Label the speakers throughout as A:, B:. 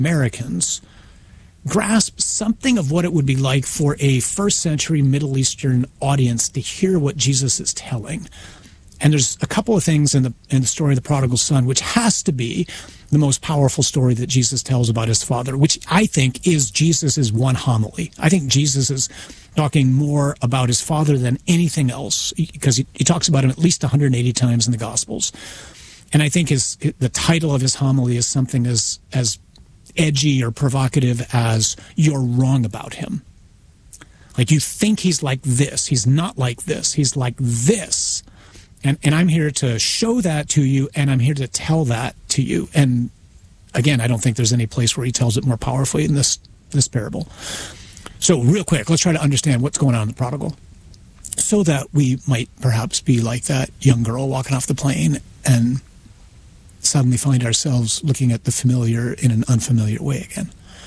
A: Americans grasp something of what it would be like for a first century Middle Eastern audience to hear what Jesus is telling. And there's a couple of things in the story of the prodigal son, which has to be the most powerful story that Jesus tells about his father, which I think is Jesus's one homily. I think Jesus is talking more about his father than anything else, because he talks about him at least 180 times in the Gospels. And I think the title of his homily is something as edgy or provocative as "You're wrong about him." Like, you think he's like this. He's not like this. He's like this. And I'm here to show that to you, and I'm here to tell that to you. And again, I don't think there's any place where he tells it more powerfully in this parable. So real quick, let's try to understand what's going on in the prodigal, so that we might perhaps be like that young girl walking off the plane and suddenly find ourselves looking at the familiar in an unfamiliar way again.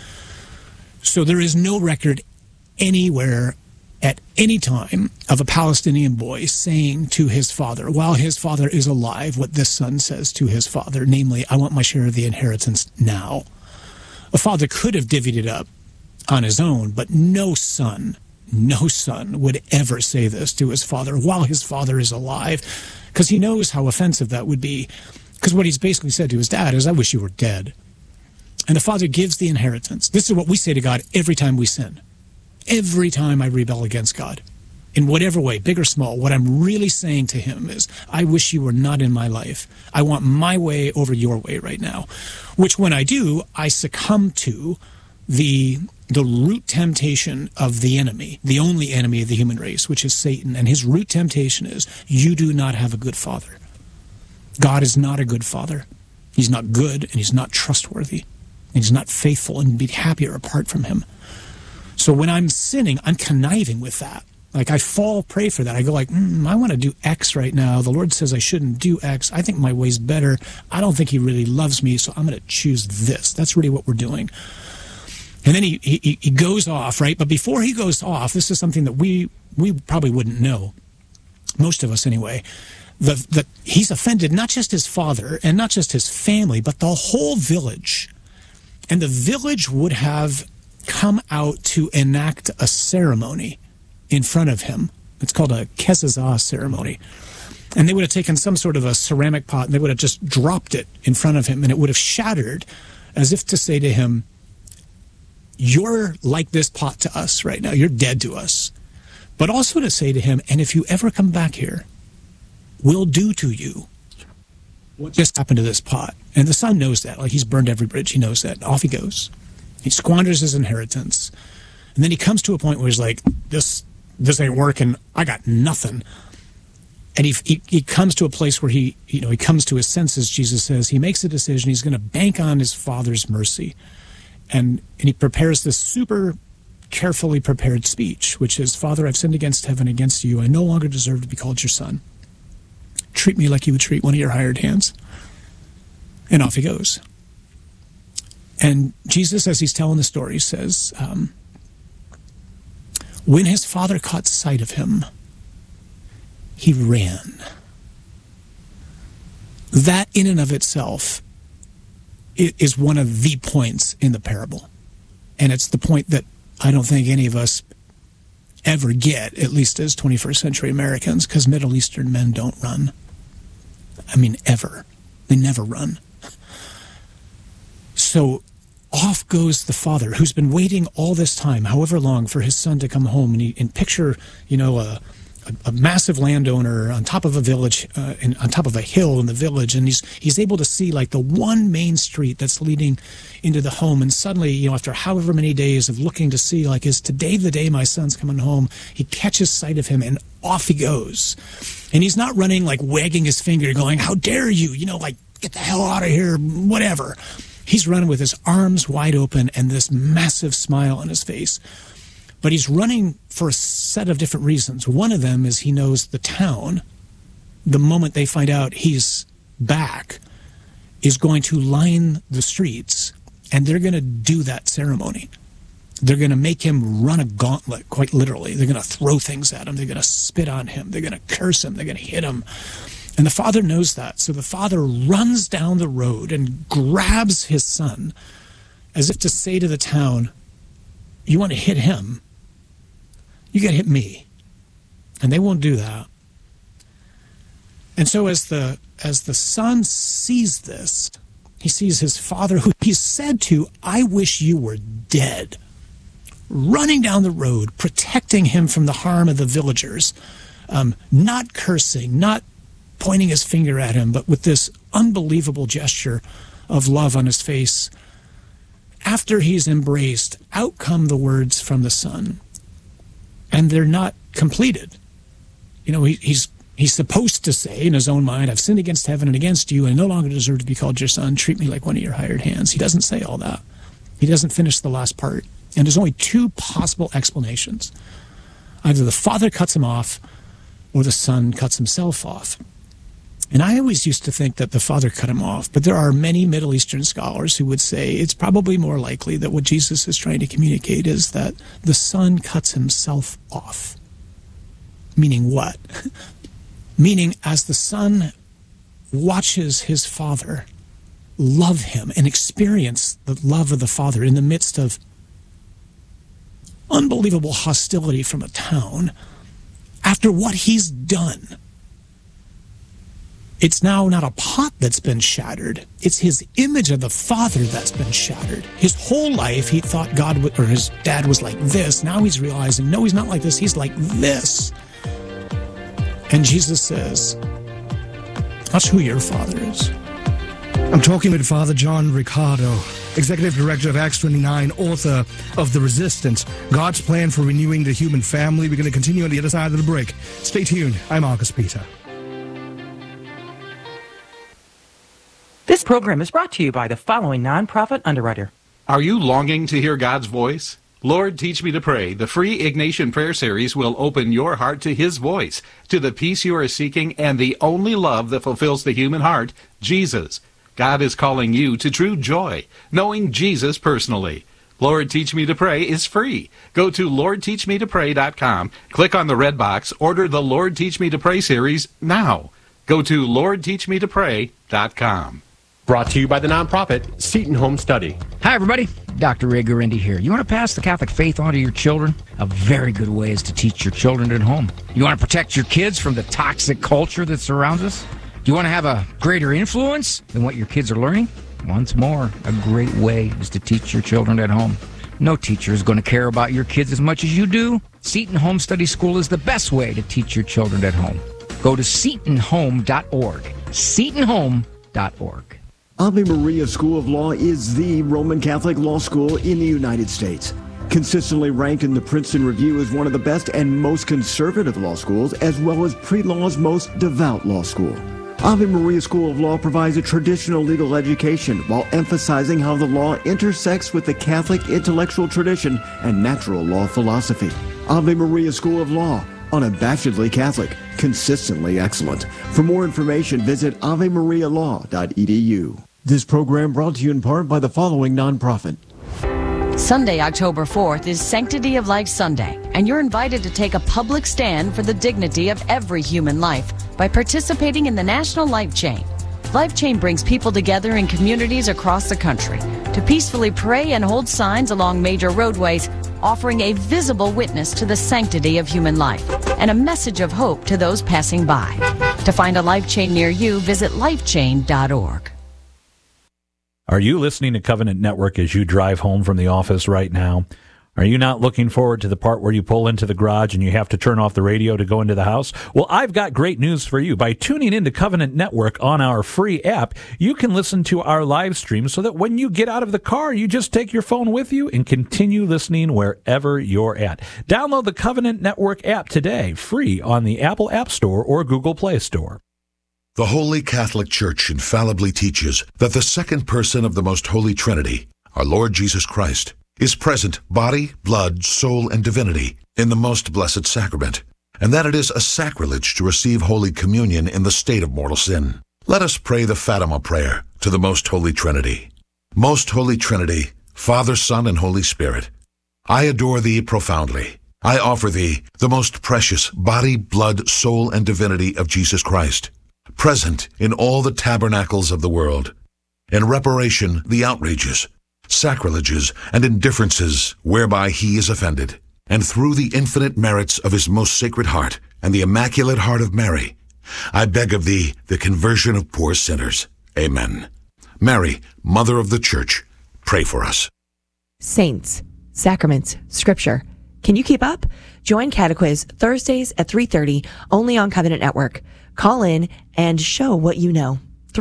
A: So there is no record anywhere at any time of a Palestinian boy saying to his father, while his father is alive, what this son says to his father, namely, "I want my share of the inheritance now." A father could have divvied it up on his own, but no son would ever say this to his father while his father is alive, because he knows how offensive that would be. Because what he's basically said to his dad is, "I wish you were dead." And the father gives the inheritance. This is what we say to God every time we sin. Every time I rebel against God, in whatever way, big or small, what I'm really saying to him is, "I wish you were not in my life. I want my way over your way right now." Which, when I do, I succumb to the root temptation of the enemy, the only enemy of the human race, which is Satan. And his root temptation is, you do not have a good father. God is not a good father. He's not good, and he's not trustworthy, and he's not faithful, and be happier apart from him. So when I'm sinning, I'm conniving with that. Like, I fall prey for that. I go like, I want to do X right now. The Lord says I shouldn't do X. I think my way's better. I don't think he really loves me, so I'm going to choose this. That's really what we're doing. And then he goes off, right? But before he goes off, this is something that we probably wouldn't know, most of us anyway, that he's offended not just his father and not just his family, but the whole village. And the village would have come out to enact a ceremony in front of him. It's called a Kezazah ceremony. And they would have taken some sort of a ceramic pot, and they would have just dropped it in front of him, and it would have shattered, as if to say to him, "You're like this pot to us right now. You're dead to us." But also to say to him, "And if you ever come back here, we'll do to you what just happened to this pot." And the son knows that. Like, he's burned every bridge. He knows that. Off he goes. He squanders his inheritance. And then he comes to a point where he's like, this ain't working. I got nothing. And he comes to a place where he comes to his senses, Jesus says. He makes a decision. He's going to bank on his father's mercy. And he prepares this super carefully prepared speech, which is, "Father, I've sinned against heaven, against you. I no longer deserve to be called your son. Treat me like you would treat one of your hired hands." And off he goes. And Jesus, as he's telling the story, says, when his father caught sight of him, he ran. That in and of itself is one of the points in the parable. And it's the point that I don't think any of us ever get, at least as 21st century Americans, because Middle Eastern men don't run. I mean, ever. They never run. So off goes the father, who's been waiting all this time, however long, for his son to come home. And picture, a massive landowner on top of a village, on top of a hill in the village, and he's able to see like the one main street that's leading into the home. And suddenly, after however many days of looking to see, like, is today the day my son's coming home, he catches sight of him, and off he goes. And he's not running like wagging his finger, going, "How dare you? Like, get the hell out of here," whatever. He's running with his arms wide open and this massive smile on his face. But he's running for a set of different reasons. One of them is he knows the town, the moment they find out he's back, is going to line the streets, and they're going to do that ceremony. They're going to make him run a gauntlet, quite literally. They're going to throw things at him. They're going to spit on him. They're going to curse him. They're going to hit him. And the father knows that. So the father runs down the road and grabs his son as if to say to the town, you want to hit him, you got to hit me. And they won't do that. And so as the son sees this, he sees his father, who he said to, I wish you were dead, running down the road, protecting him from the harm of the villagers, not cursing, not pointing his finger at him, but with this unbelievable gesture of love on his face. After he's embraced, out come the words from the son. And they're not completed. You know, he's supposed to say in his own mind, I've sinned against heaven and against you, and I no longer deserve to be called your son. Treat me like one of your hired hands. He doesn't say all that. He doesn't finish the last part. And there's only two possible explanations. Either the father cuts him off, or the son cuts himself off. And I always used to think that the father cut him off, but there are many Middle Eastern scholars who would say it's probably more likely that what Jesus is trying to communicate is that the son cuts himself off. Meaning what? Meaning as the son watches his father love him and experience the love of the father in the midst of unbelievable hostility from a town, after what he's done, it's now not a pot that's been shattered. It's his image of the father that's been shattered. His whole life, he thought God would, or his dad was like this. Now he's realizing, no, he's not like this. He's like this. And Jesus says, that's who your father is.
B: I'm talking with Father John Riccardo, Executive Director of Acts 29, author of The Resistance, God's Plan for Renewing the Human Family. We're going to continue on the other side of the break. Stay tuned. I'm Marcus Peter.
C: This program is brought to you by the following nonprofit underwriter.
D: Are you longing to hear God's voice? Lord, Teach Me to Pray, the free Ignatian prayer series will open your heart to His voice, to the peace you are seeking, and the only love that fulfills the human heart, Jesus. God is calling you to true joy, knowing Jesus personally. Lord, Teach Me to Pray is free. Go to LordTeachMeToPray.com, click on the red box, order the Lord, Teach Me to Pray series now. Go to LordTeachMeToPray.com.
E: Brought to you by the nonprofit Seton Home Study.
F: Hi, everybody. Dr. Ray Guarendi here. You want to pass the Catholic faith on to your children? A very good way is to teach your children at home. You want to protect your kids from the toxic culture that surrounds us? Do you want to have a greater influence than what your kids are learning? Once more, a great way is to teach your children at home. No teacher is going to care about your kids as much as you do. Seton Home Study School is the best way to teach your children at home. Go to SetonHome.org. SetonHome.org.
G: Ave Maria School of Law is the Roman Catholic law school in the United States. Consistently ranked in the Princeton Review as one of the best and most conservative law schools, as well as pre-law's most devout law school. Ave Maria School of Law provides a traditional legal education while emphasizing how the law intersects with the Catholic intellectual tradition and natural law philosophy. Ave Maria School of Law, unabashedly Catholic, consistently excellent. For more information, visit avemarialaw.edu. This program brought to you in part by the following nonprofit.
H: Sunday, October 4th is Sanctity of Life Sunday, and you're invited to take a public stand for the dignity of every human life by participating in the National Life Chain. Life Chain brings people together in communities across the country to peacefully pray and hold signs along major roadways, offering a visible witness to the sanctity of human life and a message of hope to those passing by. To find a Life Chain near you, visit lifechain.org.
I: Are you listening to Covenant Network as you drive home from the office right now? Are you not looking forward to the part where you pull into the garage and you have to turn off the radio to go into the house? Well, I've got great news for you. By tuning into Covenant Network on our free app, you can listen to our live stream so that when you get out of the car, you just take your phone with you and continue listening wherever you're at. Download the Covenant Network app today, free on the Apple App Store or Google Play Store.
J: The Holy Catholic Church infallibly teaches that the second person of the Most Holy Trinity, our Lord Jesus Christ, is present body, blood, soul, and divinity in the most blessed sacrament, and that it is a sacrilege to receive Holy Communion in the state of mortal sin. Let us pray the Fatima prayer to the Most Holy Trinity. Most Holy Trinity, Father, Son, and Holy Spirit, I adore Thee profoundly. I offer Thee the most precious body, blood, soul, and divinity of Jesus Christ, present in all the tabernacles of the world. In reparation, the outrages, sacrileges, and indifferences whereby he is offended. And through the infinite merits of his most sacred heart and the immaculate heart of Mary, I beg of thee the conversion of poor sinners. Amen. Mary, Mother of the Church, pray for us.
K: Saints, sacraments, scripture. Can you keep up? Join Catequiz Thursdays at 3:30 only on Covenant Network. Call in and show what you know.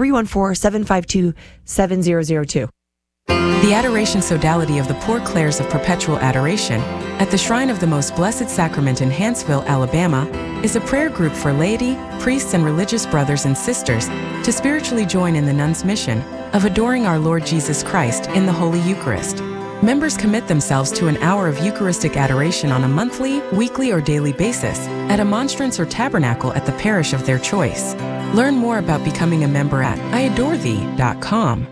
K: 314-752-7002.
L: The Adoration Sodality of the Poor Clares of Perpetual Adoration at the Shrine of the Most Blessed Sacrament in Hanceville, Alabama, is a prayer group for laity, priests, and religious brothers and sisters to spiritually join in the nuns' mission of adoring our Lord Jesus Christ in the Holy Eucharist. Members commit themselves to an hour of Eucharistic adoration on a monthly, weekly, or daily basis at a monstrance or tabernacle at the parish of their choice. Learn more about becoming a member at iadorethee.com.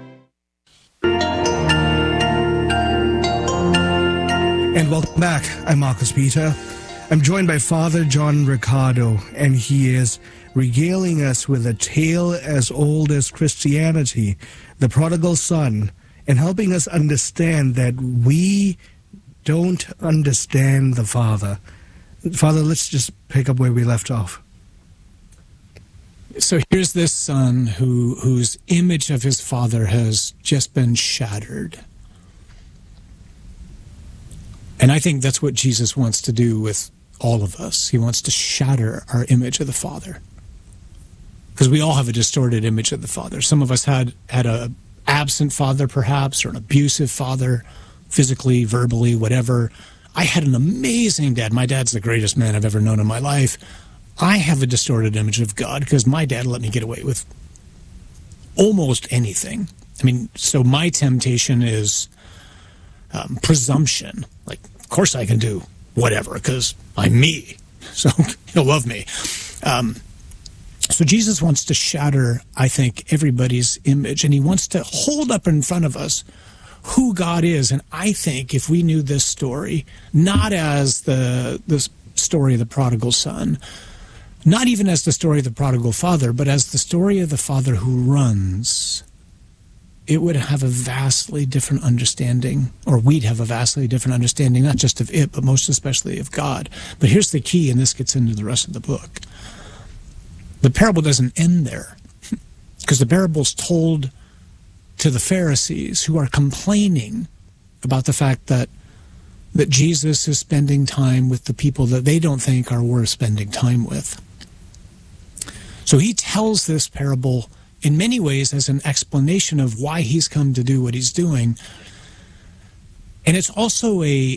B: And welcome back. I'm Marcus Peter. I'm joined by Father John Riccardo, and he is regaling us with a tale as old as Christianity, the prodigal son, and helping us understand that we don't understand the Father. Father, let's just pick up where we left off.
A: So here's this son whose image of his father has just been shattered. And I think that's what Jesus wants to do with all of us. He wants to shatter our image of the Father. Because we all have a distorted image of the Father. Some of us had a absent father, perhaps, or an abusive father, physically, verbally, whatever. I had an amazing dad. My dad's the greatest man I've ever known in my life. I have a distorted image of God because my dad let me get away with almost anything. I mean, so my temptation is presumption. Like, of course I can do whatever because I'm me. So he'll love me. So Jesus wants to shatter, I think, everybody's image, and he wants to hold up in front of us who God is. And I think if we knew this story, not as the story of the prodigal son, not even as the story of the prodigal father, but as the story of the father who runs, it would have a vastly different understanding, or we'd have a vastly different understanding, not just of it, but most especially of God. But here's the key, and this gets into the rest of the book. The parable doesn't end there, because the parable's told to the Pharisees who are complaining about the fact that Jesus is spending time with the people that they don't think are worth spending time with. So he tells this parable in many ways as an explanation of why he's come to do what he's doing. And it's also an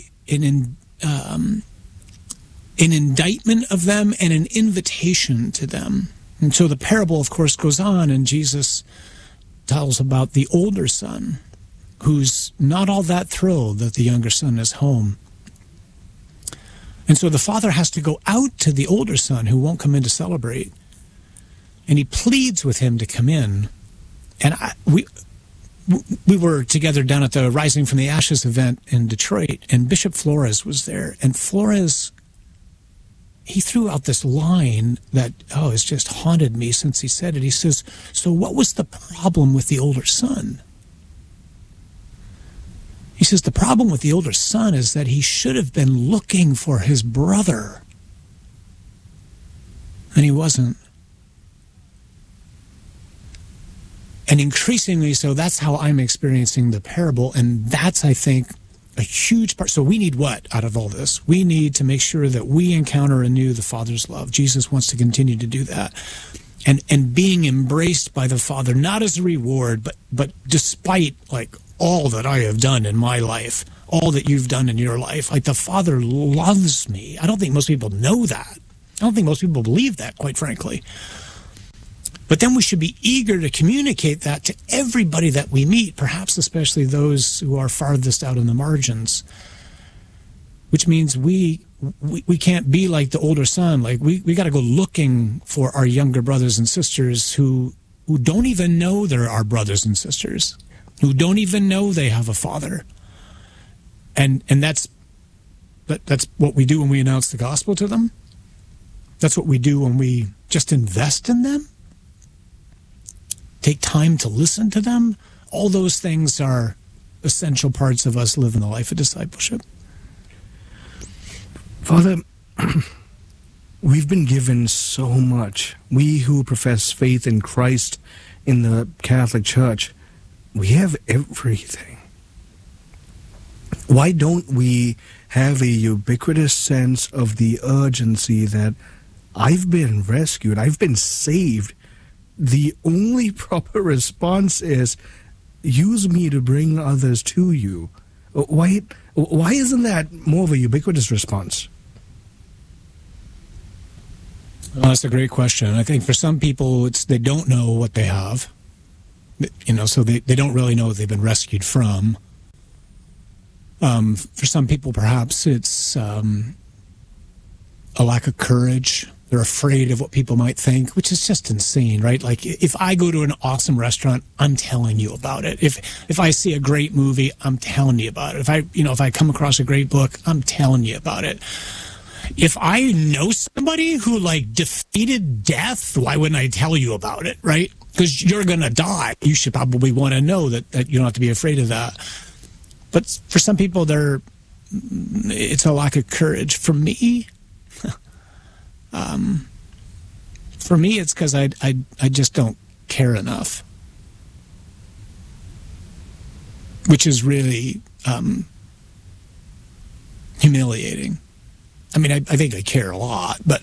A: indictment of them and an invitation to them. And so the parable, of course, goes on, and Jesus tells about the older son who's not all that thrilled that the younger son is home. And so the father has to go out to the older son who won't come in to celebrate, and he pleads with him to come in. And we were together down at the Rising from the Ashes event in Detroit, and Bishop Flores was there. And Flores, he threw out this line that, it's just haunted me since he said it. He says, so what was the problem with the older son? He says, the problem with the older son is that he should have been looking for his brother. And he wasn't. And increasingly so, that's how I'm experiencing the parable. And that's, I think, a huge part. So we need what out of all this? We need to make sure that we encounter anew the Father's love. Jesus wants to continue to do that. And being embraced by the Father, not as a reward, but despite like all that I have done in my life, all that you've done in your life, like the Father loves me. I don't think most people know that. I don't think most people believe that, quite frankly. But then we should be eager to communicate that to everybody that we meet, perhaps especially those who are farthest out in the margins, which means we can't be like the older son. Like we got to go looking for our younger brothers and sisters who don't even know they're our brothers and sisters, who don't even know they have a father. And that's what we do when we announce the gospel to them. That's what we do when we just invest in them. Take time to listen to them. All those things are essential parts of us living the life of discipleship.
B: Father, we've been given so much. We who profess faith in Christ in the Catholic Church, we have everything. Why don't we have a ubiquitous sense of the urgency that I've been rescued, I've been saved? The only proper response is, use me to bring others to you. Why isn't that more of a ubiquitous response?
A: Well, that's a great question. I think for some people, they don't know what they have, so they don't really know what they've been rescued from. For some people, perhaps it's a lack of courage. They're afraid of what people might think, which is just insane, right? Like, if I go to an awesome restaurant, I'm telling you about it. If I see a great movie, I'm telling you about it. If I come across a great book, I'm telling you about it. If I know somebody who defeated death, why wouldn't I tell you about it, right? Because you're going to die. You should probably want to know that you don't have to be afraid of that. But for some people, it's a lack of courage. For me, it's because I just don't care enough, which is really humiliating. I mean, I think I care a lot, but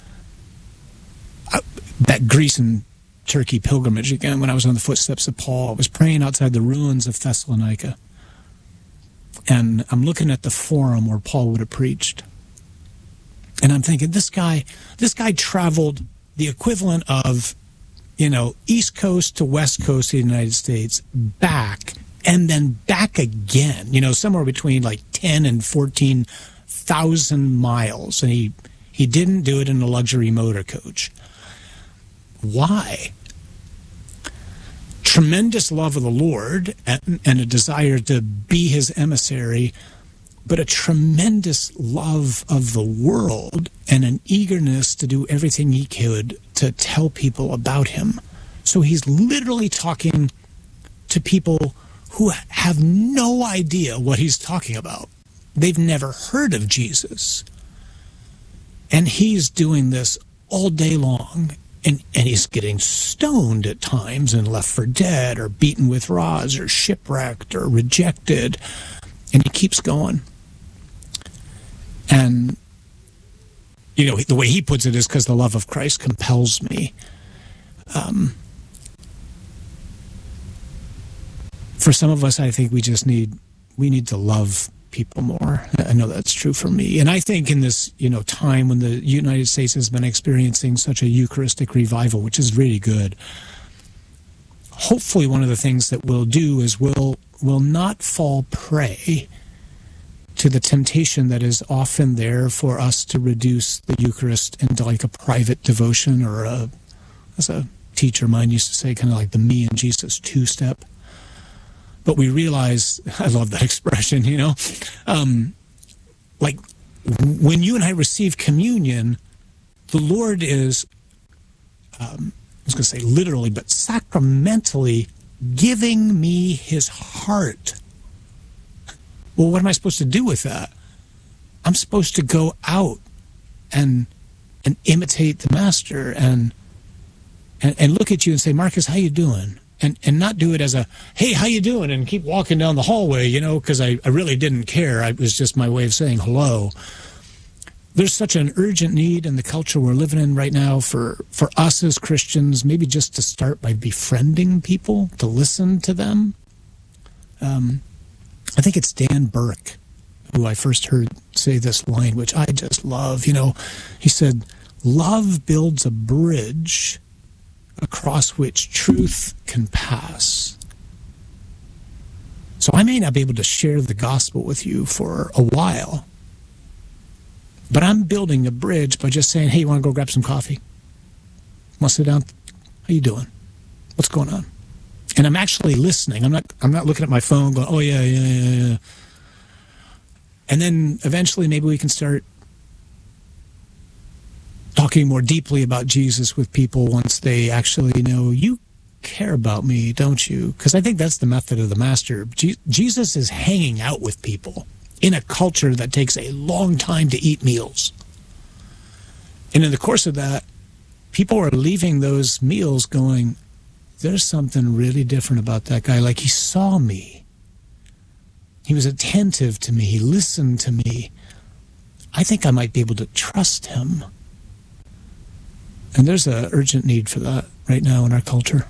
A: that Greece and Turkey pilgrimage again, when I was on the footsteps of Paul, I was praying outside the ruins of Thessalonica. And I'm looking at the forum where Paul would have preached. And I'm thinking, this guy traveled the equivalent of, East Coast to West Coast of the United States, back, and then back again, somewhere between 10 and 14,000 miles. And he didn't do it in a luxury motor coach. Why? Tremendous love of the Lord and a desire to be his emissary, but a tremendous love of the world and an eagerness to do everything he could to tell people about him. So he's literally talking to people who have no idea what he's talking about. They've never heard of Jesus. And he's doing this all day long. And he's getting stoned at times and left for dead or beaten with rods or shipwrecked or rejected. And he keeps going. And, the way he puts it is because the love of Christ compels me. For some of us, I think we need to love people more. I know that's true for me. And I think in this, time when the United States has been experiencing such a Eucharistic revival, which is really good, hopefully one of the things that we'll do is we'll not fall prey to the temptation that is often there for us to reduce the Eucharist into a private devotion, or as a teacher of mine used to say, kind of like the me and Jesus two-step. But we realize, I love that expression, when you and I receive communion, the Lord is, I was going to say literally, but sacramentally giving me his heart. Well, what am I supposed to do with that? I'm supposed to go out and imitate the Master and look at you and say, Marcus, how you doing? And not do it as a, hey, how you doing? And keep walking down the hallway, because I really didn't care. It was just my way of saying hello. There's such an urgent need in the culture we're living in right now for us as Christians, maybe just to start by befriending people, to listen to them. I think it's Dan Burke who I first heard say this line, which I just love. He said, love builds a bridge across which truth can pass. So I may not be able to share the gospel with you for a while, but I'm building a bridge by just saying, hey, you want to go grab some coffee? Want to sit down? How you doing? What's going on? And I'm actually listening. I'm not looking at my phone going, oh, yeah. And then eventually maybe we can start talking more deeply about Jesus with people once they actually know, you care about me, don't you? Because I think that's the method of the master. Jesus is hanging out with people in a culture that takes a long time to eat meals. And in the course of that, people are leaving those meals going, there's something really different about that guy. Like, he saw me. He was attentive to me. He listened to me. I think I might be able to trust him. And there's an urgent need for that right now in our culture.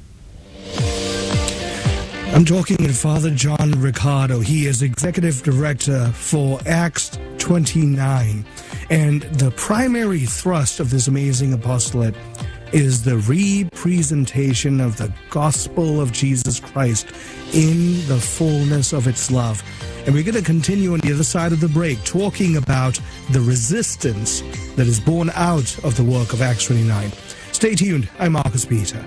B: I'm talking with Father John Riccardo. He is Executive Director for Acts 29. And the primary thrust of this amazing apostolate is the representation of the gospel of Jesus Christ in the fullness of its love. And we're going to continue on the other side of the break talking about the resistance that is born out of the work of Acts 29. Stay tuned. I'm Marcus Peter.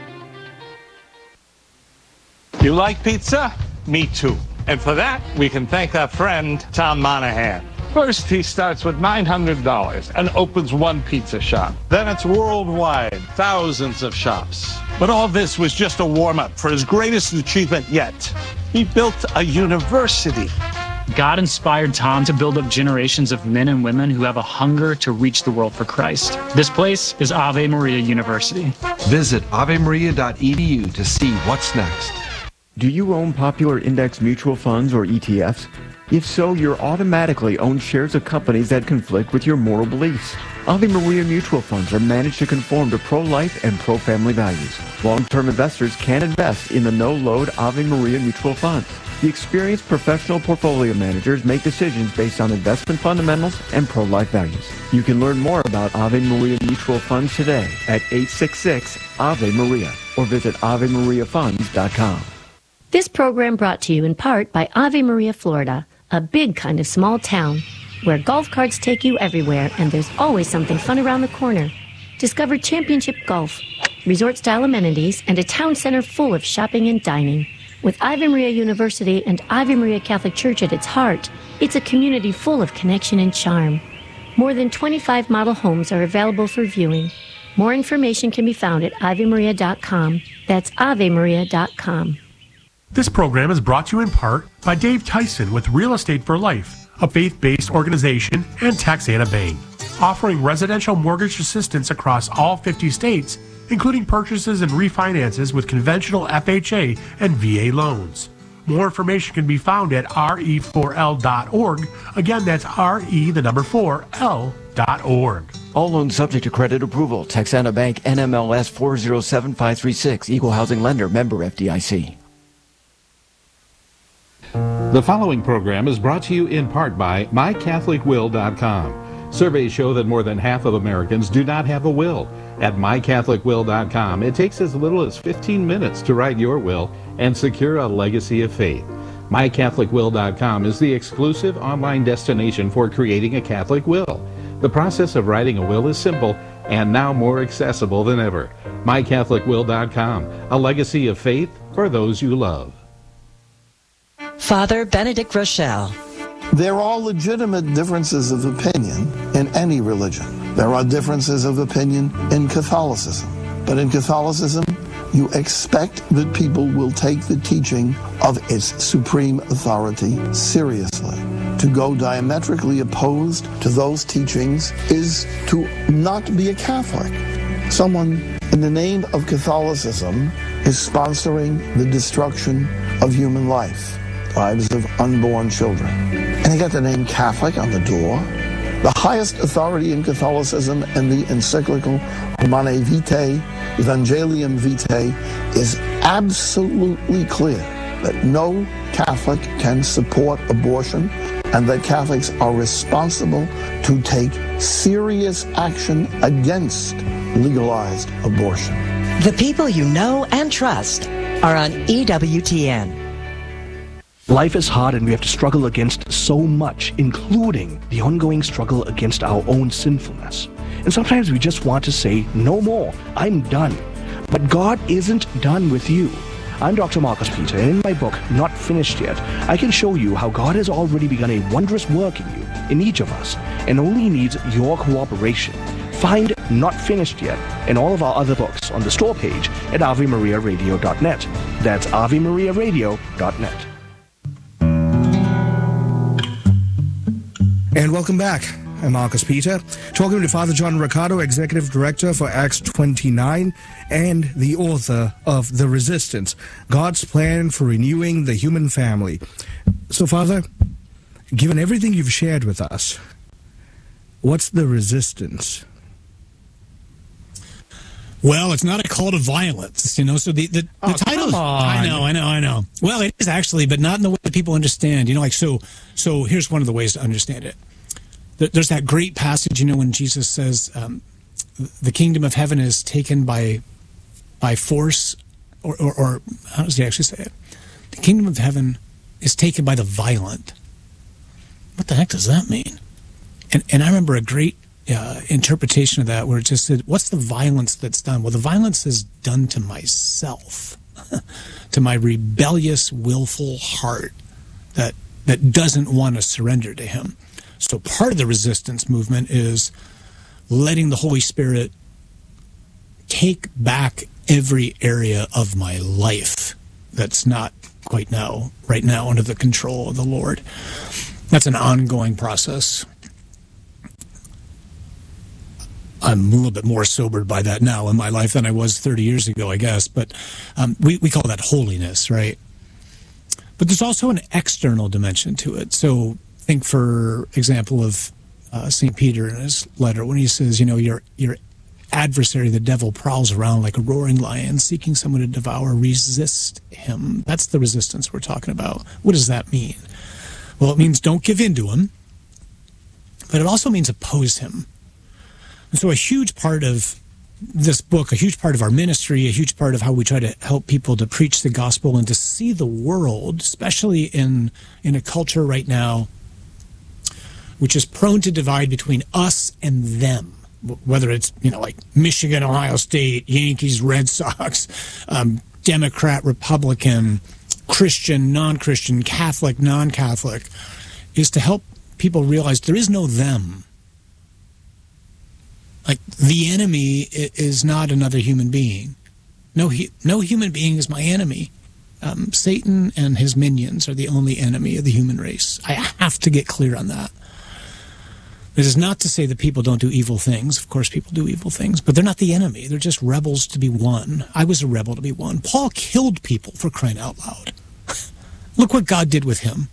M: You like pizza? Me too. And for that, we can thank our friend, Tom Monahan. First, he starts with $900 and opens one pizza shop. Then it's worldwide, thousands of shops. But all this was just a warm-up for his greatest achievement yet. He built a university.
N: God inspired Tom to build up generations of men and women who have a hunger to reach the world for Christ. This place is Ave Maria University.
O: Visit avemaria.edu to see what's next.
G: Do you own popular index mutual funds or ETFs? If so, you're automatically owned shares of companies that conflict with your moral beliefs. Ave Maria mutual funds are managed to conform to pro-life and pro-family values. Long-term investors can invest in the no-load Ave Maria mutual funds. The experienced professional portfolio managers make decisions based on investment fundamentals and pro-life values. You can learn more about Ave Maria mutual funds today at 866-AVE-MARIA or visit AveMariaFunds.com.
P: This program brought to you in part by Ave Maria, Florida, a big kind of small town where golf carts take you everywhere and there's always something fun around the corner. Discover championship golf, resort-style amenities, and a town center full of shopping and dining. With Ave Maria University and Ave Maria Catholic Church at its heart, it's a community full of connection and charm. More than 25 model homes are available for viewing. More information can be found at AveMaria.com. That's AveMaria.com.
E: This program is brought to you in part by Dave Tyson with Real Estate for Life, a faith-based organization, and Texana Bank, offering residential mortgage assistance across all 50 states, including purchases and refinances with conventional FHA and VA loans. More information can be found at re4l.org. Again, that's re4l.org.
G: All loans subject to credit approval. Texana Bank, NMLS 407536, Equal Housing Lender, member FDIC.
D: The following program is brought to you in part by MyCatholicWill.com. Surveys show that more than half of Americans do not have a will. At MyCatholicWill.com, it takes as little as 15 minutes to write your will and secure a legacy of faith. MyCatholicWill.com is the exclusive online destination for creating a Catholic will. The process of writing a will is simple and now more accessible than ever. MyCatholicWill.com, a legacy of faith for those you love.
Q: Father Benedict Rochelle.
R: There are legitimate differences of opinion in any religion. There are differences of opinion in Catholicism. But in Catholicism, you expect that people will take the teaching of its supreme authority seriously. To go diametrically opposed to those teachings is to not be a Catholic. Someone in the name of Catholicism is sponsoring the destruction of human life. Lives of unborn children. And they got the name Catholic on the door. The highest authority in Catholicism and the encyclical Humanae Vitae, Evangelium Vitae, is absolutely clear that no Catholic can support abortion and that Catholics are responsible to take serious action against legalized abortion.
Q: The people you know and trust are on EWTN.
B: Life is hard and we have to struggle against so much, including the ongoing struggle against our own sinfulness. And sometimes we just want to say, no more, I'm done. But God isn't done with you. I'm Dr. Marcus Peter, and in my book, Not Finished Yet, I can show you how God has already begun a wondrous work in you, in each of us, and only needs your cooperation. Find Not Finished Yet and all of our other books on the store page at AveMariaRadio.net. That's AveMariaRadio.net. And welcome back. I'm Marcus Peter, talking to Father John Riccardo, Executive Director for Acts 29 and the author of The Resistance, God's Plan for Renewing the Human Family. So, Father, given everything you've shared with us, what's the resistance?
A: Well, it's not a call to violence, you know. So the title.
B: Come on.
A: I know. Well, it is actually, but not in the way that people understand. You know, like so. Here's one of the ways to understand it. There's that great passage, you know, when Jesus says, "The kingdom of heaven is taken by force," or how does he actually say it? The kingdom of heaven is taken by the violent. What the heck does that mean? And I remember a great interpretation of that where it just said, what's the violence that's done? Well, the violence is done to myself, to my rebellious, willful heart that doesn't want to surrender to him. So part of the resistance movement is letting the Holy Spirit take back every area of my life that's not right now under the control of the Lord. That's an ongoing process. I'm a little bit more sobered by that now in my life than I was 30 years ago, I guess. But we call that holiness, right? But there's also an external dimension to it. So think, for example, of St. Peter in his letter when he says, you know, your adversary, the devil, prowls around like a roaring lion, seeking someone to devour. Resist him. That's the resistance we're talking about. What does that mean? Well, it means don't give in to him, but it also means oppose him. And so a huge part of this book, a huge part of our ministry, a huge part of how we try to help people to preach the gospel and to see the world, especially in a culture right now, which is prone to divide between us and them, whether it's, you know, like Michigan, Ohio State, Yankees, Red Sox, Democrat, Republican, Christian, non-Christian, Catholic, non-Catholic, is to help people realize there is no them. Like, the enemy is not another human being. No human being is my enemy. Satan and his minions are the only enemy of the human race. I have to get clear on that. This is not to say that people don't do evil things. Of course, people do evil things, but they're not the enemy. They're just rebels to be won. I was a rebel to be won. Paul killed people, for crying out loud. Look what God did with him.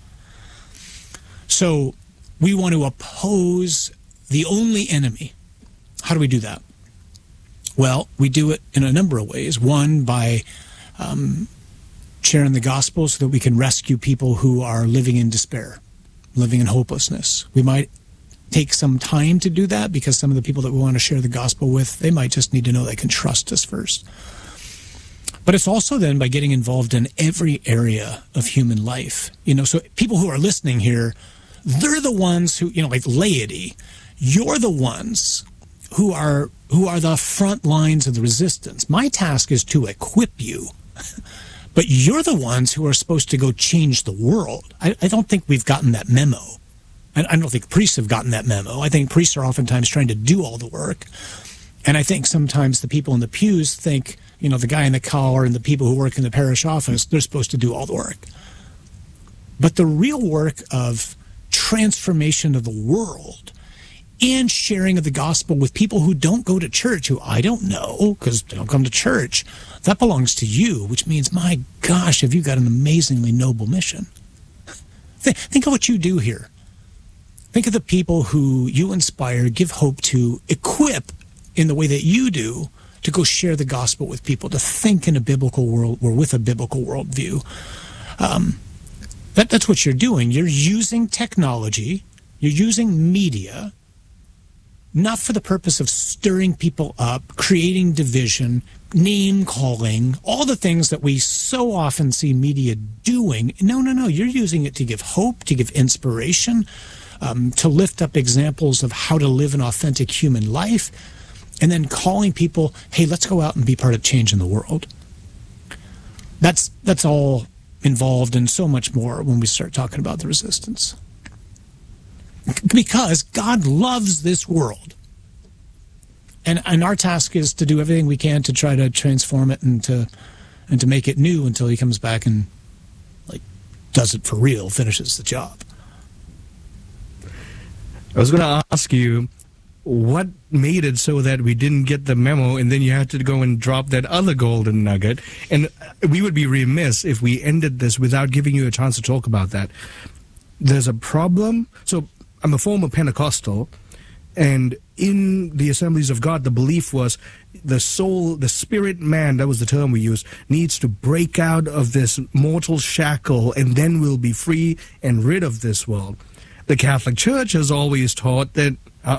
A: So we want to oppose the only enemy. How do we do that? Well, we do it in a number of ways. One, by sharing the gospel so that we can rescue people who are living in despair, living in hopelessness. We might take some time to do that because some of the people that we want to share the gospel with, they might just need to know they can trust us first. But it's also then by getting involved in every area of human life. You know, so people who are listening here, they're the ones who, you know, like laity, you're the ones who are the front lines of the resistance. My task is to equip you, but you're the ones who are supposed to go change the world. I don't think we've gotten that memo. I don't think priests have gotten that memo. I think priests are oftentimes trying to do all the work. And I think sometimes the people in the pews think, you know, the guy in the collar and the people who work in the parish office, they're supposed to do all the work. But the real work of transformation of the world and sharing of the gospel with people who don't go to church, who I don't know because they don't come to church, that belongs to you, which means, my gosh, have you got an amazingly noble mission. Think of what you do here. Think of the people who you inspire, give hope to, equip in the way that you do to go share the gospel with people, to think in a biblical world or with a biblical worldview. That's what you're doing. You're using technology, you're using media, not for the purpose of stirring people up, creating division, name-calling, all the things that we so often see media doing. No. You're using it to give hope, to give inspiration, to lift up examples of how to live an authentic human life, and then calling people, hey, let's go out and be part of changing the world. That's all involved and so much more when we start talking about the resistance. Because God loves this world. And our task is to do everything we can to try to transform it and to make it new until he comes back and does it for real, finishes the job.
B: I was going to ask you, what made it so that we didn't get the memo and then you had to go and drop that other golden nugget? And we would be remiss if we ended this without giving you a chance to talk about that. There's a problem. So I'm a former Pentecostal, and in the Assemblies of God, the belief was the soul, the spirit man, that was the term we used, needs to break out of this mortal shackle, and then we'll be free and rid of this world. The Catholic Church has always taught that,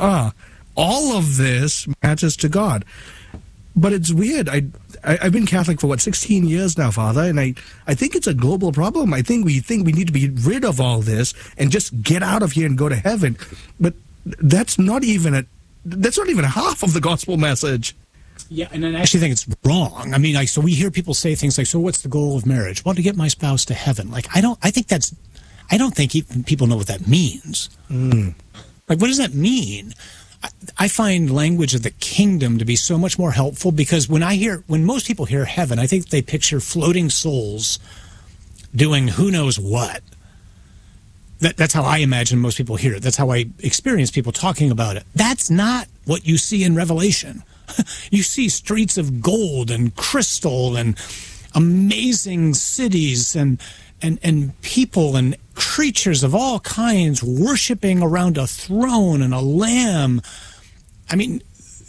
B: all of this matters to God. But it's weird. I've been Catholic for, 16 years now, Father, and I think it's a global problem. I think we need to be rid of all this and just get out of here and go to heaven. But that's not even half of the gospel message.
A: Yeah, and I actually think it's wrong. I mean, so we hear people say things like, so what's the goal of marriage? Well, to get my spouse to heaven. I don't think even people know what that means. What does that mean? I find language of the kingdom to be so much more helpful, because when most people hear heaven, I think they picture floating souls doing who knows what. That's how I imagine most people hear it. That's how I experience people talking about it. That's not what you see in Revelation. You see streets of gold and crystal and amazing cities and people and creatures of all kinds worshiping around a throne and a lamb. I mean,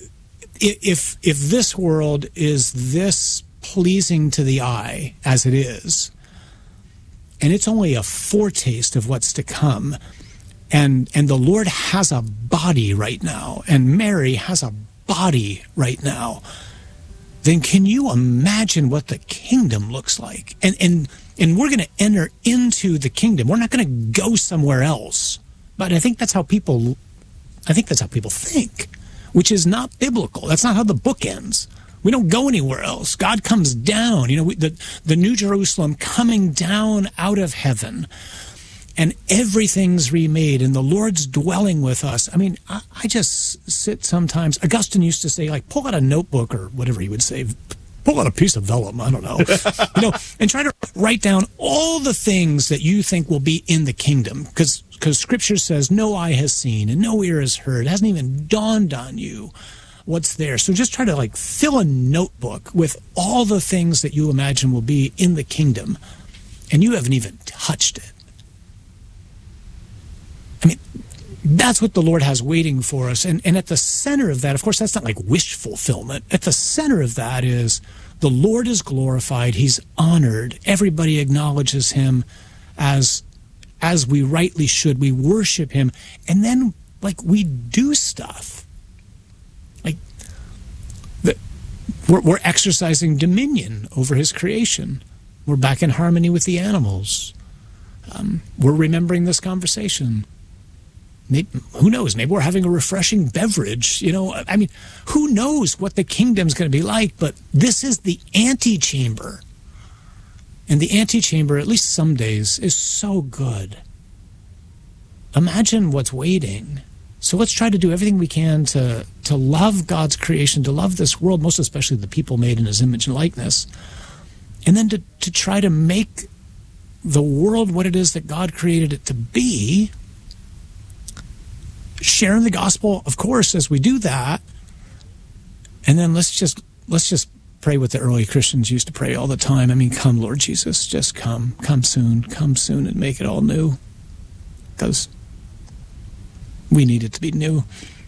A: if this world is this pleasing to the eye as it is, and it's only a foretaste of what's to come, and the Lord has a body right now, and Mary has a body right now, then can you imagine what the kingdom looks like? And we're going to enter into the kingdom. We're not going to go somewhere else. But I think that's how people think, which is not biblical. That's not how the book ends. We don't go anywhere else. God comes down. The New Jerusalem coming down out of heaven, and everything's remade, and the Lord's dwelling with us. I mean, I just sit sometimes. Augustine used to say, pull out a notebook, or whatever he would say, pull out a piece of vellum, I don't know, and try to write down all the things that you think will be in the kingdom, because Scripture says no eye has seen and no ear has heard. It hasn't even dawned on you what's there. So just try to fill a notebook with all the things that you imagine will be in the kingdom, and you haven't even touched it. I mean, that's what the Lord has waiting for us. And at the center of that, of course, that's not wish fulfillment. At the center of that is the Lord is glorified. He's honored. Everybody acknowledges him as we rightly should. We worship him. And then, we do stuff. We're exercising dominion over his creation. We're back in harmony with the animals. We're remembering this conversation. Maybe, who knows? Maybe we're having a refreshing beverage. I mean, who knows what the kingdom's going to be like? But this is the antechamber. And the antechamber, at least some days, is so good. Imagine what's waiting. So let's try to do everything we can to love God's creation, to love this world, most especially the people made in his image and likeness, and then to try to make the world what it is that God created it to be, sharing the gospel, of course, as we do that. And then let's just pray what the early Christians used to pray all the time. I mean, come, Lord Jesus, just come soon, and make it all new. Because we need it to be new.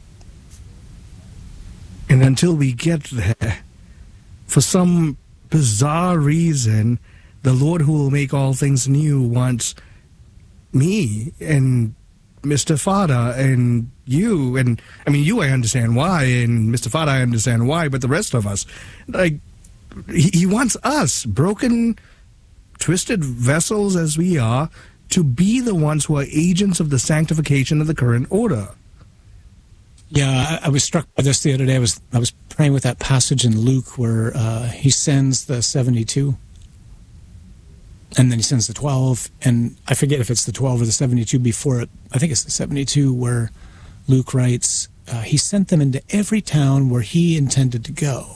B: And until we get there, for some bizarre reason, the Lord who will make all things new wants me and Mr. Fada and you, and I mean, you I understand why, and Mr. Fada I understand why, but the rest of us, he wants us, broken, twisted vessels as we are, to be the ones who are agents of the sanctification of the current order.
A: Yeah, I was struck by this the other day. I was praying with that passage in Luke where he sends the 72, and then he sends the 12, and I forget if it's the 12 or the 72 before it. I think it's the 72 where Luke writes, he sent them into every town where he intended to go.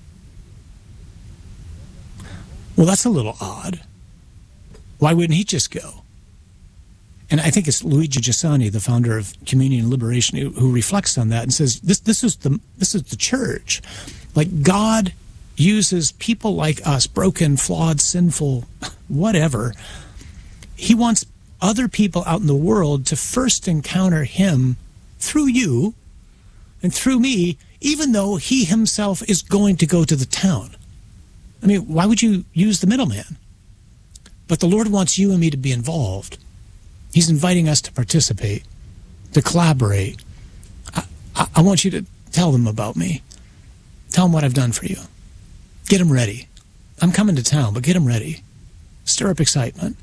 A: Well, that's a little odd. Why wouldn't he just go? And I think it's Luigi Giussani, the founder of Communion and Liberation, who reflects on that and says, this is the church. Like, God uses people like us, broken, flawed, sinful, whatever. He wants other people out in the world to first encounter him through you and through me, even though he himself is going to go to the town. I mean, why would you use the middleman? But the Lord wants you and me to be involved. He's inviting us to participate, to collaborate. I want you to tell them about me. Tell them what I've done for you. Get them ready. I'm coming to town, but get them ready. Stir up excitement.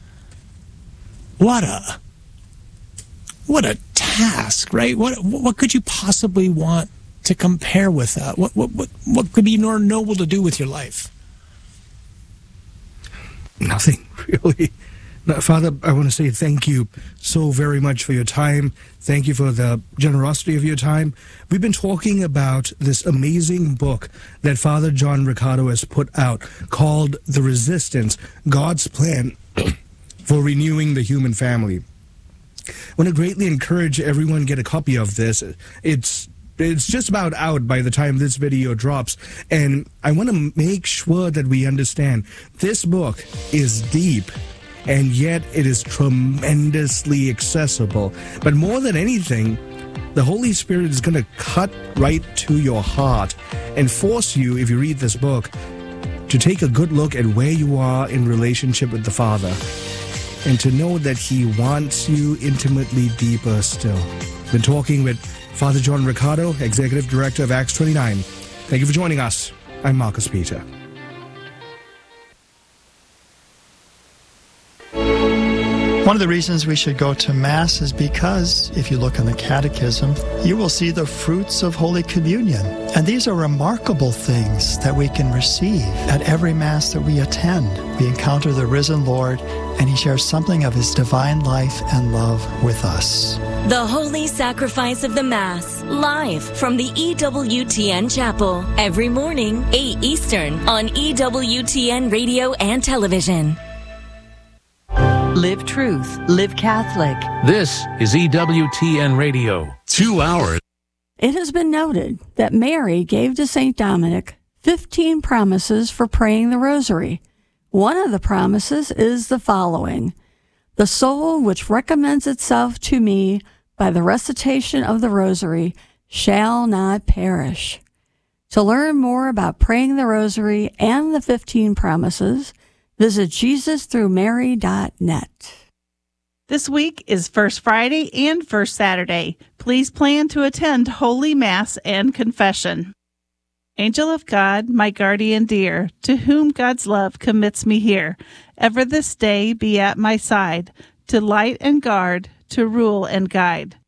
A: What a task, right? What could you possibly want to compare with that? What could be more noble to do with your life?
B: Nothing, really. No, Father, I want to say thank you so very much for your time. Thank you for the generosity of your time. We've been talking about this amazing book that Father John Riccardo has put out called The Resistance, God's Plan for Renewing the Human Family. I want to greatly encourage everyone to get a copy of this. It's just about out by the time this video drops, and I want to make sure that we understand this book is deep, and yet it is tremendously accessible. But more than anything, the Holy Spirit is going to cut right to your heart and force you, if you read this book, to take a good look at where you are in relationship with the Father, and to know that He wants you intimately deeper still. Been talking with Father John Riccardo, Executive Director of Acts 29. Thank you for joining us. I'm Marcus Peter.
S: One of the reasons we should go to Mass is because, if you look in the Catechism, you will see the fruits of Holy Communion. And these are remarkable things that we can receive at every Mass that we attend. We encounter the risen Lord, and He shares something of His divine life and love with us.
T: The Holy Sacrifice of the Mass, live from the EWTN Chapel, every morning, 8 Eastern, on EWTN Radio and Television.
U: Live truth, live Catholic.
V: This is EWTN Radio. 2 hours.
W: It has been noted that Mary gave to St. Dominic 15 promises for praying the Rosary. One of the promises is the following: "The soul which recommends itself to me by the recitation of the Rosary shall not perish." To learn more about praying the Rosary and the 15 promises, visit JesusThroughMary.net.
X: This week is First Friday and First Saturday. Please plan to attend Holy Mass and Confession. Angel of God, my guardian dear, to whom God's love commits me here, ever this day be at my side, to light and guard, to rule and guide.